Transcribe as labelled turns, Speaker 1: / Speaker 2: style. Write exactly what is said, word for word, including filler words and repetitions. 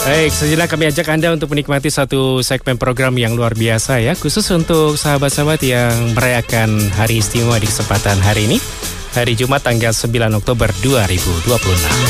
Speaker 1: Baik, sejenak kami ajak Anda untuk menikmati satu segmen program yang luar biasa ya, khusus untuk sahabat-sahabat yang merayakan hari istimewa di kesempatan hari ini, hari Jumat tanggal sembilan Oktober dua ribu dua puluh enam.